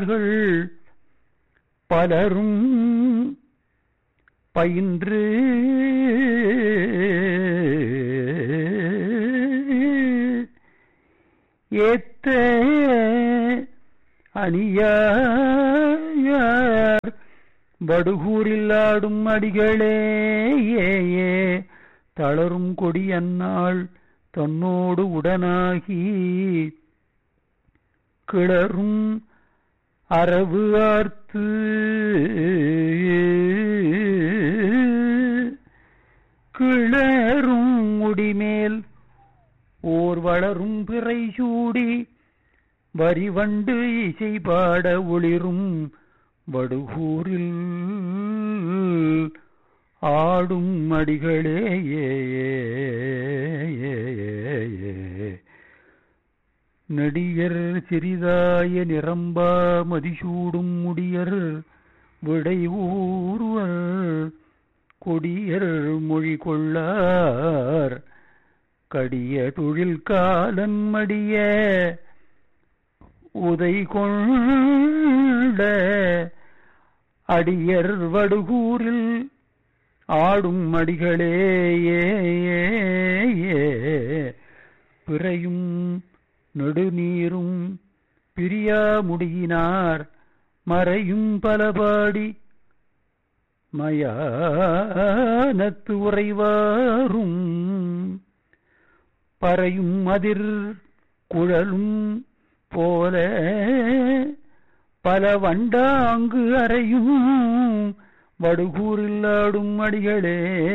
பலரும் பயின்று ஏத்த அணியார் வடுகூரில் ஆடும் அடிகளே தளரும் கொடி அந்நாள் தன்னோடு உடனாகி கிளரும் அரவு ஆர்த்து கிளரும் முடிமேல் ஓர் வளரும் பிறை சூடி வரிவண்டு இசை பாட ஒளிரும் வடுகூரில் ஆடும் அடிகளே நடிகர் சிறிதாய நிரம்பா மதிசூடும் முடியர் விடை ஊர்வர் கொடியர் மொழி கொள்ளார் கடிய தொழில் காலன் மடிய உதை கொண்ட அடியர் வடுகூரில் ஆடும் அடிகளே பிறையும் நெடுநீரும் பிரியா முடியினார் மறையும் பலபாடி மயானத்து உறைவாரும் பறையும் அதிர் குழலும் போல பல வண்டாங்கு அறையும் வடுகூரில் ஆடும் அடிகளே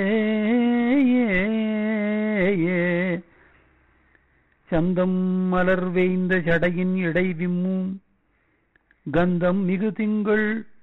சந்தம் மலர் வேய்ந்த சடையின் இடை விம்மும் கந்தம் மிகு திங்கள்